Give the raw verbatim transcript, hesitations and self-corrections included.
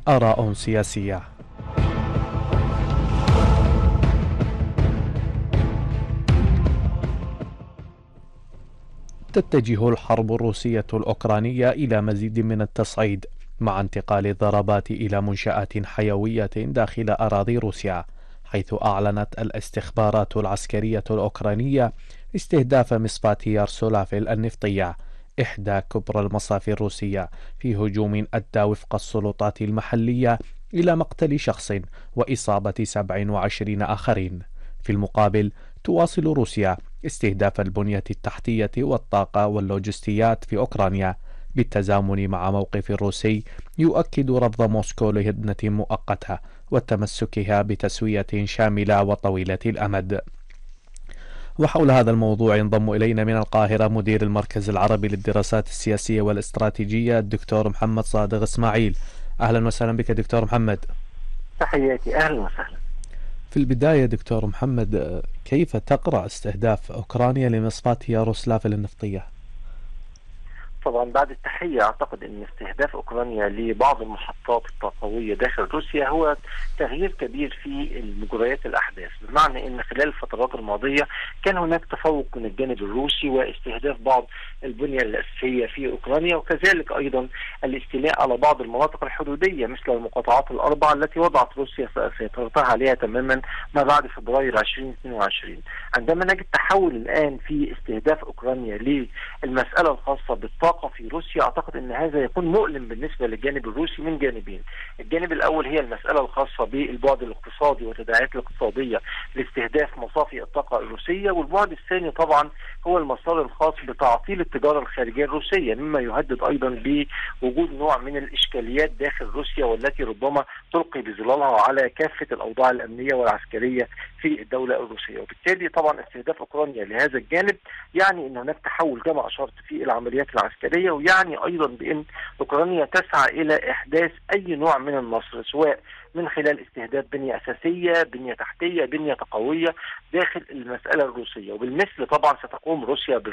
آراء سياسية. تتجه الحرب الروسية الأوكرانية إلى مزيد من التصعيد، مع انتقال الضربات إلى منشآت حيوية داخل أراضي روسيا، حيث أعلنت الاستخبارات العسكرية الأوكرانية استهداف مصفاة يارسولافل النفطية، إحدى كبرى المصافي الروسية، في هجوم أدى وفق السلطات المحلية إلى مقتل شخص وإصابة سبع وعشرين آخرين. في المقابل، تواصل روسيا استهداف البنية التحتية والطاقة واللوجستيات في أوكرانيا، بالتزامن مع موقف روسي يؤكد رفض موسكو لهدنة مؤقتة وتمسكها بتسوية شاملة وطويلة الأمد. وحول هذا الموضوع ينضم إلينا من القاهرة مدير المركز العربي للدراسات السياسية والاستراتيجية الدكتور محمد صادق إسماعيل. أهلا وسهلا بك دكتور محمد. تحياتي، أهلا وسهلا. في البداية دكتور محمد، كيف تقرأ استهداف أوكرانيا لمصفاة ياروسلافل النفطية؟ طبعا بعد التحية، أعتقد أن استهداف أوكرانيا لبعض المحطات الطاقوية داخل روسيا هو تغيير كبير في مجريات الأحداث، بمعنى أن خلال الفترات الماضية كان هناك تفوق من الجانب الروسي واستهداف بعض البنية الأساسية في أوكرانيا، وكذلك أيضا الاستيلاء على بعض المناطق الحدودية مثل المقاطعات الأربع التي وضعت روسيا سيطرتها عليها تماما ما بعد فبراير ألفين واثنين وعشرين. عندما نجد تحول الآن في استهداف أوكرانيا للمسألة الخاصة بالطاقة في روسيا، أعتقد أن هذا يكون مؤلم بالنسبة للجانب الروسي من جانبين. الجانب الأول هي المسألة الخاصة بالبعد الاقتصادي والتداعيات الاقتصادية لاستهداف مصافي الطاقة الروسية، والبعد الثاني طبعا هو المسار الخاص بتعطيل التجارة الخارجية الروسية، مما يهدد أيضا بوجود نوع من الإشكاليات داخل روسيا والتي ربما تلقي بظلالها على كافة الأوضاع الأمنية والعسكرية في الدولة الروسية. وبالتالي طبعا استهداف أوكرانيا لهذا الجانب يعني أن هناك تحول كما أشرت في العمليات العسكرية، ويعني أيضا بأن أوكرانيا تسعى إلى إحداث أي نوع من النصر، سواء من خلال استهداف بنية أساسية، بنية تحتية، بنية تقوية داخل المسألة الروسية. وبالمثل طبعا ستقوم روسيا